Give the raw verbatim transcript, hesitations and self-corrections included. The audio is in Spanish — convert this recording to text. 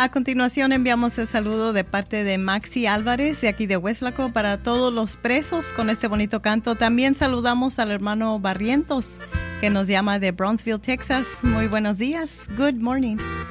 A continuación enviamos el saludo de parte de Maxi Álvarez de aquí de Weslaco para todos los presos con este bonito canto. También saludamos al hermano Barrientos que nos llama de Brownsville, Texas. Muy buenos días. Good morning.